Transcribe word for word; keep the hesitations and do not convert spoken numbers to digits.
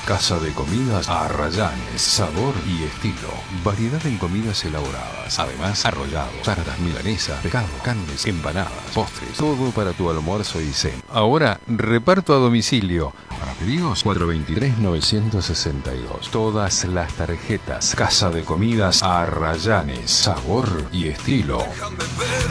Casa de comidas Arrayanes, sabor y estilo. Variedad en comidas elaboradas. Además, arrollados, tartas milanesas, pescado, carnes, empanadas, postres. Todo para tu almuerzo y cena. Ahora, reparto a domicilio. Para pedidos, cuatro dos tres, nueve seis dos. Todas las tarjetas. Casa de comidas Arrayanes, sabor y estilo.